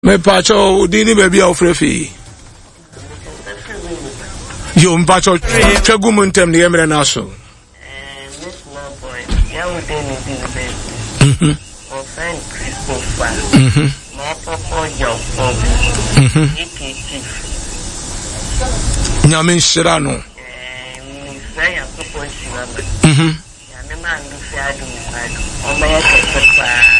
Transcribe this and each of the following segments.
Me pacho dini baby ofrefi. Yo mpacho twegu muntem ne yemre na so. Miss my boy. Ya wo dey ni baby. O friend Christopher. My papa your phone. Nyame nshira no. Mi say ya papa nshira. Ya me man do fi adu mi. O ma ya kepa.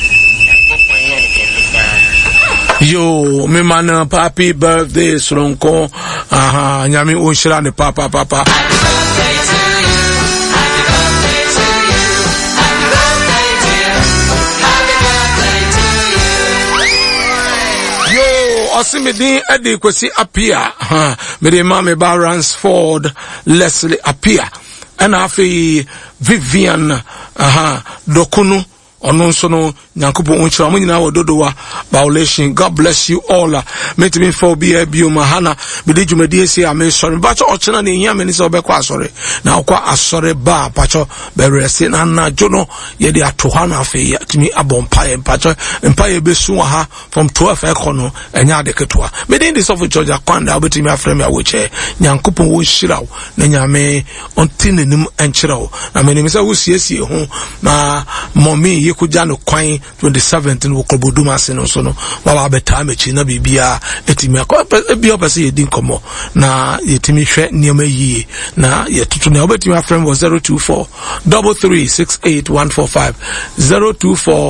Yo, me man, happy birthday, Sronko. Nyami unshira ne papa. Happy birthday to you. Happy birthday to you. Happy birthday, dear. Happy birthday to you. Yo, osimidi edi kwesi apia. Me de mame ba Ransford Leslie apia. Ena afi Vivian Dokunu. Ononso no nyankopo onchira mo nyina wododowa violation. God bless you all. Meet me for be mahana be de dwumadi esi ame sorry bacho ochena na ehia meni se obekọ asore na okwa asore ba bacho be rese na na jono ye de atoha na afi timi abompaye bacho empaye besu ha from 12 ekono enya de ketua me de this of George Akwanda obetimi afrem ya woche nyankopo wo hirawo na nyame ontinenim enchirawo na meni se wo siesie ho na mommy kuja no kwan 27th no Koduma se no so no wala beta mechi na bibia etimi akọ ebi opese ye din komo na yetimi hwe niam yi na yetutu na obetimi afrem was 024 3368145 024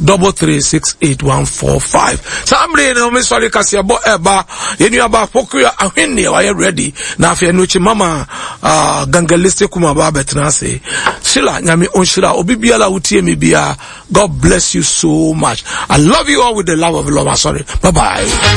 3368145. Somebody no me sorry kasi abo eba yenu aba pokuya ahwenni wa ready na afia no chi mama gangaliste kuma ba betna se sila nyame onshira obibia la utie me bia. God bless you so much. I love you all with the love of the Lord. Sorry. Bye bye.